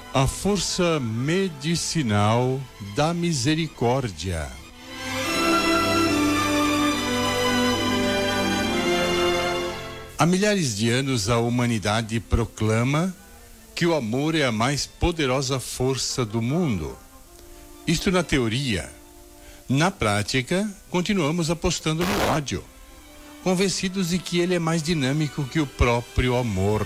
A força medicinal da misericórdia. Há milhares de anos a humanidade proclama que o amor é a mais poderosa força do mundo. Isto na teoria. Na prática, continuamos apostando no ódio, convencidos de que ele é mais dinâmico que o próprio amor.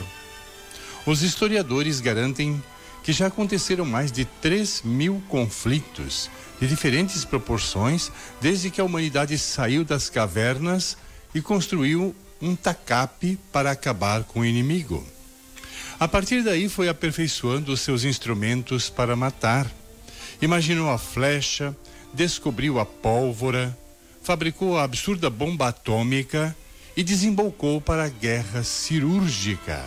Os historiadores garantem que já aconteceram mais de 3.000 conflitos de diferentes proporções desde que a humanidade saiu das cavernas e construiu um tacape para acabar com o inimigo. A partir daí foi aperfeiçoando os seus instrumentos para matar. Imaginou a flecha, descobriu a pólvora, fabricou a absurda bomba atômica e desembocou para a guerra cirúrgica.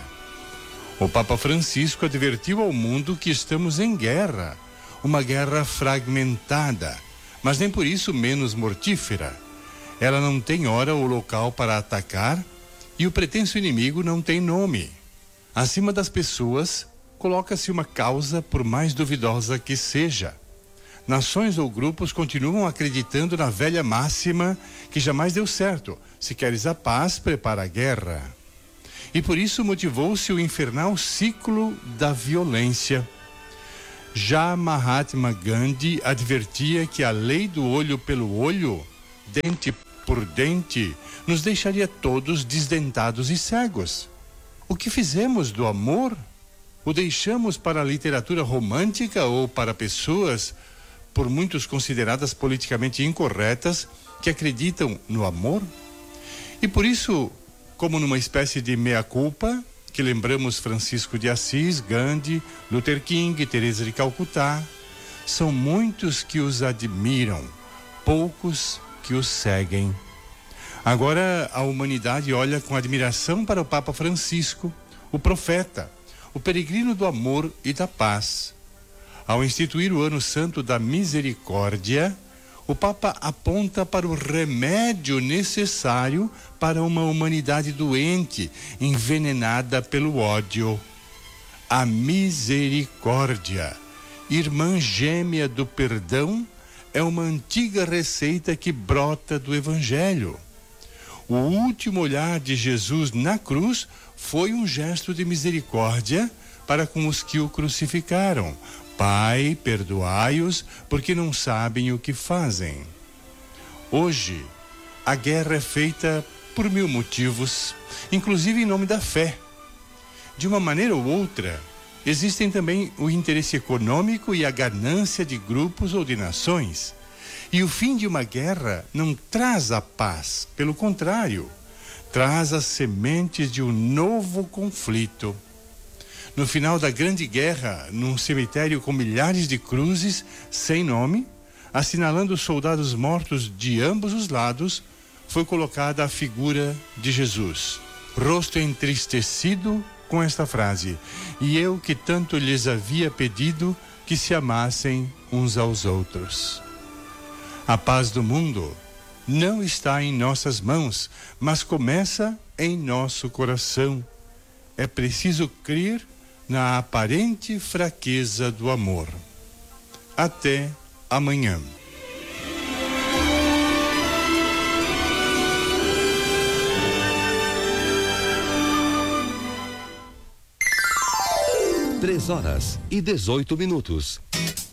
O Papa Francisco advertiu ao mundo que estamos em guerra, uma guerra fragmentada, mas nem por isso menos mortífera. Ela não tem hora ou local para atacar e o pretenso inimigo não tem nome. Acima das pessoas, coloca-se uma causa por mais duvidosa que seja. Nações ou grupos continuam acreditando na velha máxima que jamais deu certo: se queres a paz, prepara a guerra. E por isso motivou-se o infernal ciclo da violência. Já Mahatma Gandhi advertia que a lei do olho pelo olho, dente por dente, nos deixaria todos desdentados e cegos. O que fizemos do amor? O deixamos para a literatura romântica ou para pessoas, por muitos consideradas politicamente incorretas, que acreditam no amor? E por isso, como numa espécie de meia-culpa, que lembramos Francisco de Assis, Gandhi, Luther King, Teresa de Calcutá, são muitos que os admiram, poucos que os seguem. Agora a humanidade olha com admiração para o Papa Francisco, o profeta, o peregrino do amor e da paz. Ao instituir o Ano Santo da Misericórdia, o Papa aponta para o remédio necessário para uma humanidade doente, envenenada pelo ódio. A misericórdia, irmã gêmea do perdão, é uma antiga receita que brota do Evangelho. O último olhar de Jesus na cruz foi um gesto de misericórdia para com os que o crucificaram. Pai, perdoai-os, porque não sabem o que fazem. Hoje, a guerra é feita por 1000 motivos, inclusive em nome da fé. De uma maneira ou outra, existem também o interesse econômico e a ganância de grupos ou de nações. E o fim de uma guerra não traz a paz, pelo contrário, traz as sementes de um novo conflito. No final da Grande Guerra, num cemitério com milhares de cruzes, sem nome, assinalando os soldados mortos de ambos os lados, foi colocada a figura de Jesus, rosto entristecido, com esta frase: e eu que tanto lhes havia pedido que se amassem uns aos outros. A paz do mundo não está em nossas mãos, mas começa em nosso coração. É preciso crer na aparente fraqueza do amor. Até amanhã. Três horas e 18 minutos.